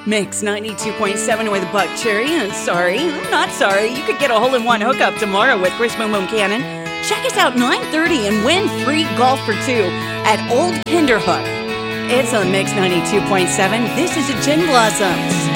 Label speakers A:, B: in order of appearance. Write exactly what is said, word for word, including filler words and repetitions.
A: Mix ninety-two point seven with Buck Cherry. And sorry, I'm not sorry. You could get a hole-in-one hookup tomorrow with Chris Boom Boom Cannon. Check us out nine thirty and win free golf for two at Old Kinderhook. It's on Mix ninety-two point seven. This is a Gin Blossoms.